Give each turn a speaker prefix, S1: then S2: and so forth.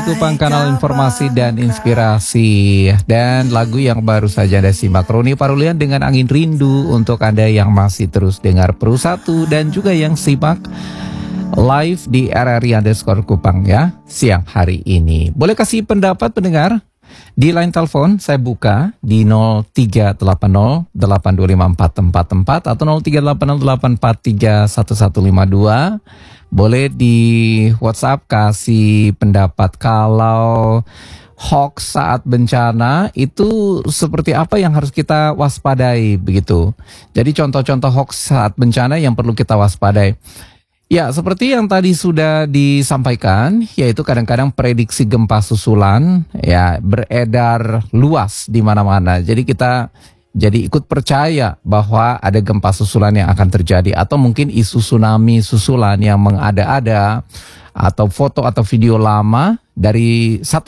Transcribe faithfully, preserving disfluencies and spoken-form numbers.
S1: Suara Hati Kupang, kanal informasi dan inspirasi. Dan lagu yang baru saja Anda simak, Roni Parulian dengan Angin Rindu. Untuk Anda yang masih terus dengar Pro satu dan juga yang simak live di R R I underscore Kupang ya, siang hari ini. Boleh kasih pendapat pendengar? Di line telepon saya buka di nol tiga delapan nol delapan dua lima empat empat empat atau nol tiga delapan nol delapan empat tiga satu satu lima dua. Boleh di WhatsApp kasih pendapat kalau hoax saat bencana itu seperti apa yang harus kita waspadai begitu. Jadi contoh-contoh hoax saat bencana yang perlu kita waspadai. Ya, seperti yang tadi sudah disampaikan, yaitu kadang-kadang prediksi gempa susulan ya beredar luas di mana-mana. Jadi kita jadi ikut percaya bahwa ada gempa susulan yang akan terjadi, atau mungkin isu tsunami susulan yang mengada-ada, atau foto atau video lama dari satu